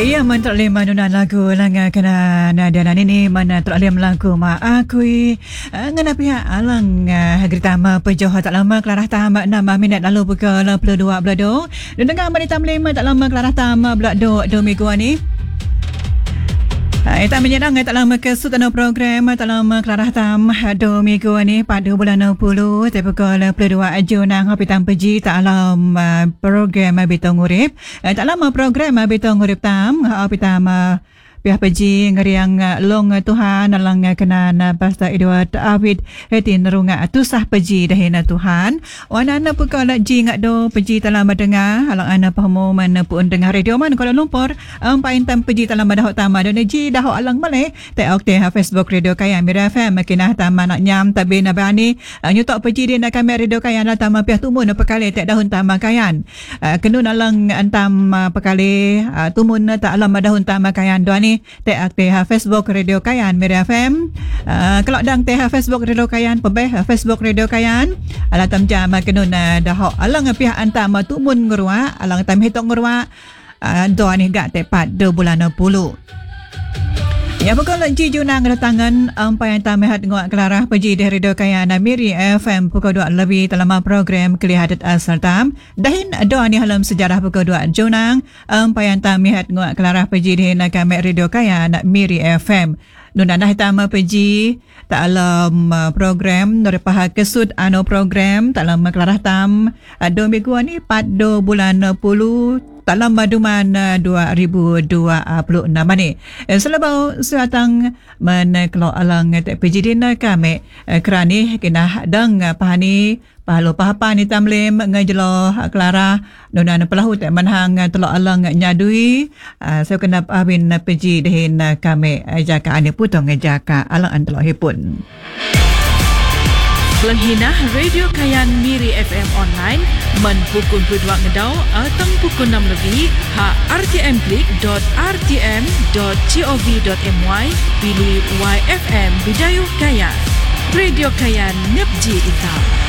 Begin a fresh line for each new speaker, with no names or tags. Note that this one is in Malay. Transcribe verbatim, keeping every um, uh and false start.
Ia man tak boleh manuna lagu langa kena nada ini mana tak boleh melaku ma akui ngana pihak alang geritama pejoh tak lama kelarah tama enam minit lalu buka enam puluh dua belado dan dengar menit lima tak lama kelarah tama belado do minggu ni. Kita menyedang tak lama ke sutana program tak lama kelarah tam do minggu ni pada bulan enam puluh tapi pukul enam puluh dua Junang hapitam peji tak alam program Bitong Urip tak lama program Bitong Urip tam hapitam pihak peji ngeriang long Tuhan alang kenan Pastor Edward Awid hetin runga tusah peji dahina Tuhan wana na pukul ji ngak do peji talam dengar alang ana pahmo mana pun dengar radio man Kuala Lumpur ampain tam peji talam dah utama do ji dah alang male te okte Facebook Radio Kayan Mira F M makinah tam nak nyam tabe na bani nyutok peji dia nak kamera radio Kayan la tam pihak tumun pekali te dahun tam Kayan kenun alang antam pekali tumun tak alam dahun tam Kayan do ni teh aktif Facebook Radio Kayan Mira F M uh, kalau dang teh Facebook Radio Kayan pebeh Facebook Radio Kayan ala tam jam kenun dah alang pihak antam tumun ngurua alang tam hitung ngurua uh, do ni gak tepat dua bulan enam puluh. Ya pukul ji Junang datangan ampai tamehat ngok kelarah peji di Radio Kayan Miri F M pukul dua lebih dalam program Kelihadat Asal Tam dahin doa ni halam sejarah pukul dua Junang ampai tamehat ngok kelarah peji di Kamek Radio Kayan Miri F M nunanah tama peji tak alam program dari pahak kesud ano program tak alam kelarah tam do minggu ni pada bulan puluh dalam maduman dua ribu dua puluh enam ni. Selebau suatang meneklo alang te pejidin kami kerani kena dang pahani pahalo pahapa ni tamlem ngejelo Clara nonan pelahu te manhang telo alang nyadui saya kena abin peji dehin kami jaka ane putong jaka alang antelo hipun.
Langhinah Radio Kayan Miri F M online man pukul dua ngedau atau pukul enam lebih ha r t m klik dot r t m dot gov dot my pilih Y F M Bidayuh Kayan Radio Kayan Nepji Ita.